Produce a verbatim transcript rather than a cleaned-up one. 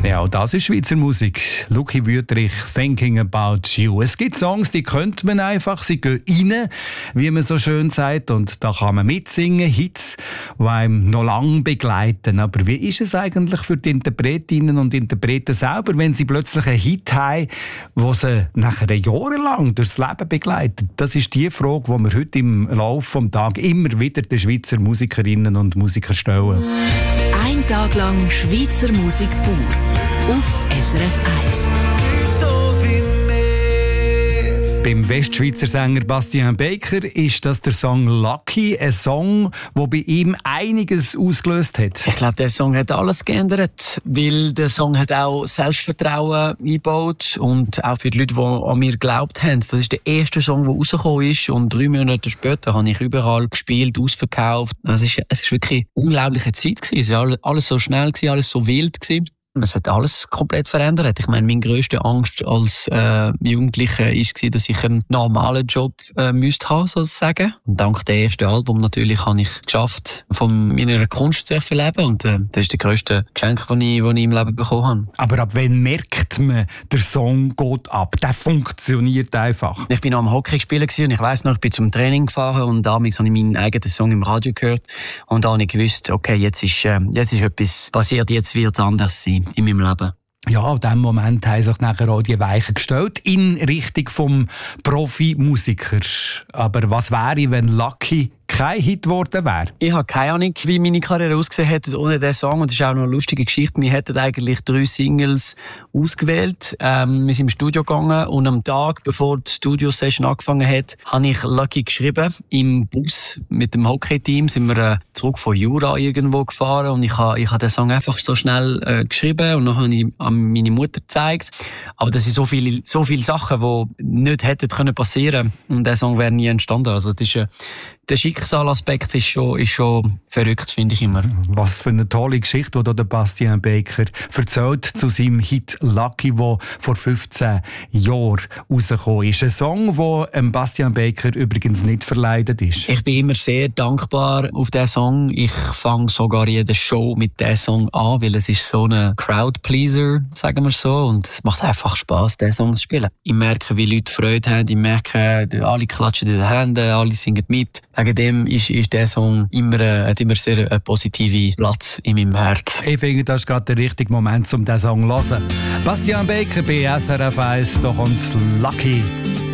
Ja, auch das ist Schweizer Musik. Luki Wüthrich, «Thinking About You». Es gibt Songs, die könnte man einfach, sie gehen rein, wie man so schön sagt, und da kann man mitsingen, Hits, die einem noch lange begleiten. Aber wie ist es eigentlich für die Interpretinnen und Interpreten selber, wenn sie plötzlich einen Hit haben, der sie nachher jahrelang durchs Leben begleitet? Das ist die Frage, die wir heute im Laufe des Tages immer wieder den Schweizer Musikerinnen und Musikern stellen. Ein Tag lang Schweizer Musik pur auf S R F eins. Beim Westschweizer Sänger Bastian Baker ist das der Song «Lucky», ein Song, der bei ihm einiges ausgelöst hat. Ich glaube, der Song hat alles geändert, weil der Song hat auch Selbstvertrauen eingebaut und auch für die Leute, die an mir geglaubt haben. Das ist der erste Song, der rausgekommen ist, und drei Monate später habe ich überall gespielt, ausverkauft. Es ist, es ist wirklich eine unglaubliche Zeit gewesen. Es war alles so schnell gewesen, alles so wild gewesen. Es hat alles komplett verändert. Ich meine, meine grösste Angst als äh, Jugendlicher war, dass ich einen normalen Job äh, müsste haben, sozusagen. Und dank dem ersten Album natürlich habe ich geschafft, von meiner Kunst zu leben. Und äh, das ist der grösste Geschenk, den ich, den ich im Leben bekommen habe. Aber ab wann merkt man, der Song geht ab? Der funktioniert einfach. Ich bin am Hockey spielen und ich weiss noch, ich bin zum Training gefahren und damals habe ich meinen eigenen Song im Radio gehört. Und da habe ich gewusst, okay, jetzt ist, äh, jetzt ist etwas passiert, jetzt wird es anders sein in meinem Leben. Ja, in diesem Moment haben sich nachher auch die Weichen gestellt in Richtung vom Profimusiker. Aber was wäre, wenn «Lucky» kein Hit geworden wäre? Ich habe keine Ahnung, wie meine Karriere ausgesehen hätte ohne diesen Song. Und das ist auch noch eine lustige Geschichte. Wir hätten eigentlich drei Singles ausgewählt. Ähm, wir sind im Studio gegangen und am Tag, bevor die Studio-Session angefangen hat, habe ich «Lucky» geschrieben. Im Bus mit dem Hockey-Team sind wir äh, zurück von Jura irgendwo gefahren und ich habe ich hab den Song einfach so schnell äh, geschrieben und dann habe ich an meine Mutter gezeigt. Aber das sind so viele, so viele Sachen, die nicht hätten können passieren und der Song wäre nie entstanden. Also das ist, äh, der Schicksalaspekt ist schon, ist schon verrückt, finde ich immer. Was für eine tolle Geschichte, die der Bastian Baker erzählt zu seinem Hit «Lucky», der vor fünfzehn Jahren rausgekommen ist. Ein Song, der Bastian Baker übrigens nicht verleidet ist. Ich bin immer sehr dankbar auf diesen Song. Ich fange sogar jede Show mit diesem Song an, weil es ist so ein Crowd-Pleaser, sagen wir so. Und es macht einfach Spass, diesen Song zu spielen. Ich merke, wie Leute Freude haben. Ich merke, alle klatschen in den Händen, alle singen mit. Wegen dem ist, ist der Song immer, äh, hat immer sehr einen positiven Platz in meinem Herz. Ich finde, das ist gerade der richtige Moment, um diesen Song zu hören. Bastian Baker bei S R F eins, da kommt «Lucky».